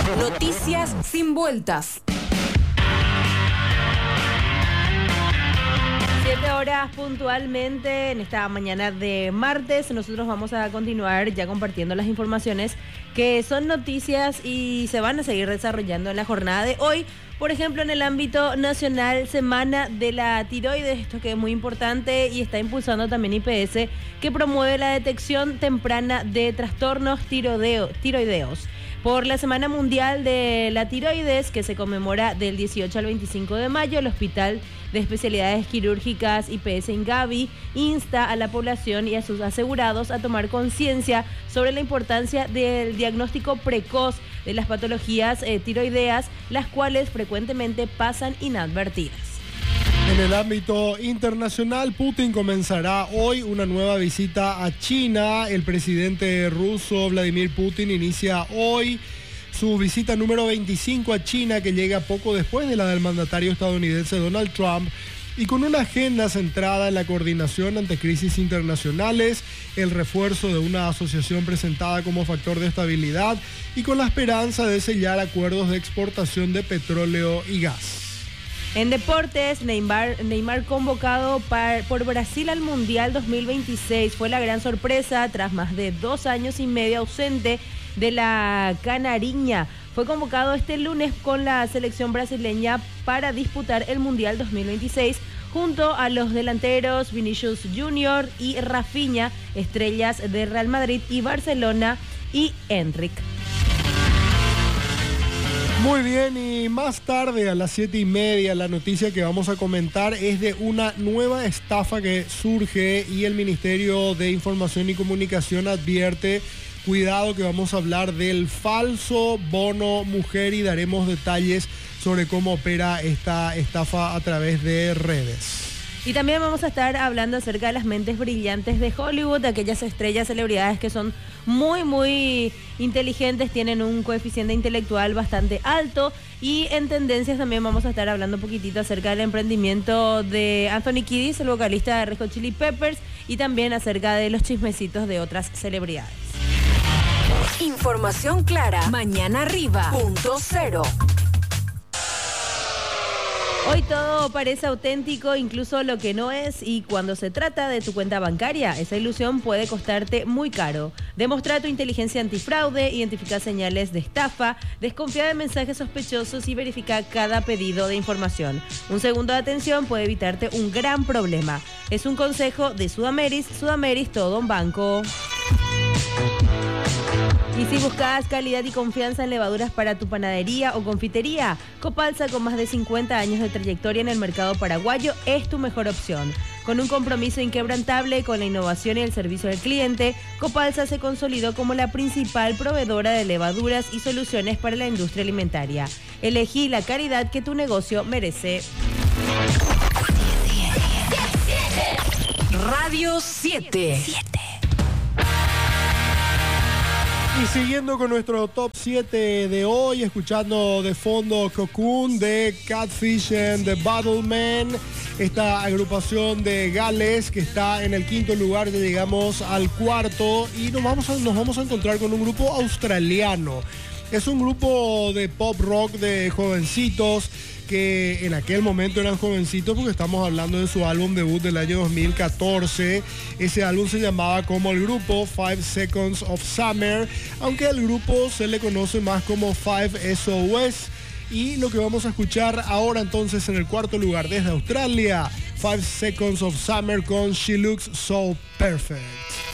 Noticias sin vueltas. 7 horas puntualmente en esta mañana de martes. Nosotros vamos a continuar ya compartiendo las informaciones que son noticias y se van a seguir desarrollando en la jornada de hoy. Por ejemplo, en el ámbito nacional, Semana de la Tiroides, esto que es muy importante y está impulsando también IPS, que promueve la detección temprana de trastornos tiroideos. Por la Semana Mundial de la Tiroides, que se conmemora del 18 al 25 de mayo, el Hospital de Especialidades Quirúrgicas IPS Ingavi insta a la población y a sus asegurados a tomar conciencia sobre la importancia del diagnóstico precoz de las patologías tiroideas, las cuales frecuentemente pasan inadvertidas. En el ámbito internacional, Putin comenzará hoy una nueva visita a China. El presidente ruso Vladimir Putin inicia hoy su visita número 25 a China, que llega poco después de la del mandatario estadounidense Donald Trump, y con una agenda centrada en la coordinación ante crisis internacionales, el refuerzo de una asociación presentada como factor de estabilidad y con la esperanza de sellar acuerdos de exportación de petróleo y gas. En deportes, Neymar convocado por Brasil al Mundial 2026 fue la gran sorpresa tras más de 2 años y medio ausente de la Canariña. Fue convocado este lunes con la selección brasileña para disputar el Mundial 2026 junto a los delanteros Vinicius Junior y Rafinha, estrellas de Real Madrid y Barcelona, y Enric. Muy bien, y más tarde a las 7:30 la noticia que vamos a comentar es de una nueva estafa que surge y el Ministerio de Información y Comunicación advierte: cuidado que vamos a hablar del falso bono mujer y daremos detalles sobre cómo opera esta estafa a través de redes. Y también vamos a estar hablando acerca de las mentes brillantes de Hollywood, de aquellas estrellas, celebridades que son muy inteligentes, tienen un coeficiente intelectual bastante alto. Y en tendencias también vamos a estar hablando un poquitito acerca del emprendimiento de Anthony Kiedis, el vocalista de Red Hot Chili Peppers, y también acerca de los chismecitos de otras celebridades. Información clara. Mañana arriba. .0. Hoy todo parece auténtico, incluso lo que no es, y cuando se trata de tu cuenta bancaria, esa ilusión puede costarte muy caro. Demostra tu inteligencia antifraude, identifica señales de estafa, desconfía de mensajes sospechosos y verifica cada pedido de información. Un segundo de atención puede evitarte un gran problema. Es un consejo de Sudameris, todo un banco. Y si buscas calidad y confianza en levaduras para tu panadería o confitería, Copalsa, con más de 50 años de trayectoria en el mercado paraguayo, es tu mejor opción. Con un compromiso inquebrantable con la innovación y el servicio al cliente, Copalsa se consolidó como la principal proveedora de levaduras y soluciones para la industria alimentaria. Elegí la calidad que tu negocio merece. Radio 7. Y siguiendo con nuestro top 7 de hoy, escuchando de fondo Cocoon de Catfish and the Battlemen, esta agrupación de Gales que está en el 5º lugar, ya llegamos al 4º y nos vamos a encontrar con un grupo australiano. Es un grupo de pop rock de jovencitos que en aquel momento eran jovencitos porque estamos hablando de su álbum debut del año 2014. Ese álbum se llamaba como el grupo 5 Seconds of Summer, aunque al grupo se le conoce más como 5 SOS. Y lo que vamos a escuchar ahora entonces en el 4º lugar desde Australia, 5 Seconds of Summer con She Looks So Perfect.